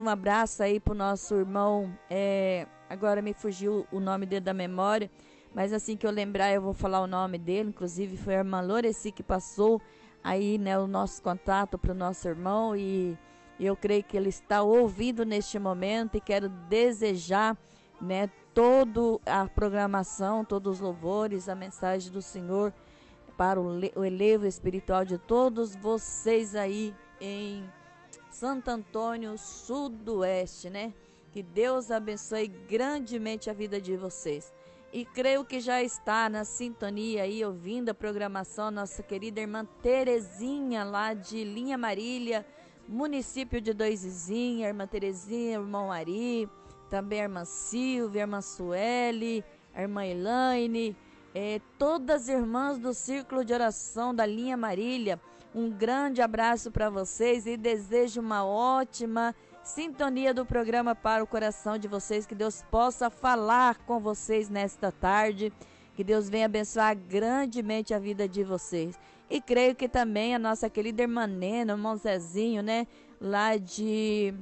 Um abraço aí pro nosso irmão, agora me fugiu o nome dele da memória, mas assim que eu lembrar eu vou falar o nome dele. Inclusive foi a irmã Loreci que passou aí, né, o nosso contato para o nosso irmão, e eu creio que ele está ouvindo neste momento, e quero desejar, né, toda a programação, todos os louvores, a mensagem do Senhor para o elevo espiritual de todos vocês aí em Santo Antônio, Sudoeste, né? Que Deus abençoe grandemente a vida de vocês. E creio que já está na sintonia aí, ouvindo a programação, nossa querida irmã Terezinha, lá de Linha Marília, município de Dois Vizinhos, a irmã Terezinha, o irmão Ari, também a irmã Silvia, a irmã Sueli, a irmã Elaine, todas as irmãs do Círculo de Oração da Linha Marília. Um grande abraço para vocês e desejo uma ótima sintonia do programa para o coração de vocês. Que Deus possa falar com vocês nesta tarde. Que Deus venha abençoar grandemente a vida de vocês. E creio que também a nossa querida irmã Nena, o irmão Zezinho, né? Lá de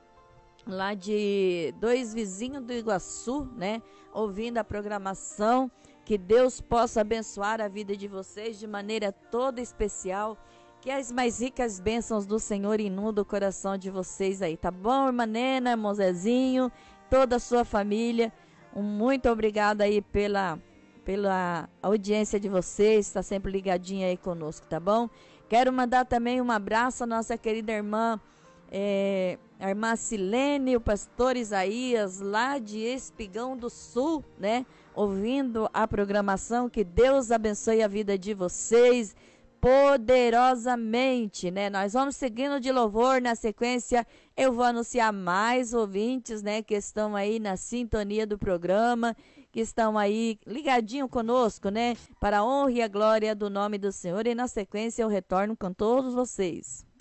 Dois Vizinhos do Iguaçu, né? Ouvindo a programação. Que Deus possa abençoar a vida de vocês de maneira toda especial. Que as mais ricas bênçãos do Senhor inundem o coração de vocês aí, tá bom, irmã Nena, irmão Zezinho, toda a sua família. Muito obrigada aí pela audiência de vocês, está sempre ligadinha aí conosco, tá bom? Quero mandar também um abraço à nossa querida irmã, a irmã Silene, o pastor Isaías, lá de Espigão do Sul, né? Ouvindo a programação. Que Deus abençoe a vida de vocês poderosamente, né? Nós vamos seguindo de louvor. Na sequência eu vou anunciar mais ouvintes, né, que estão aí na sintonia do programa, que estão aí ligadinho conosco, né, para a honra e a glória do nome do Senhor. E na sequência eu retorno com todos vocês.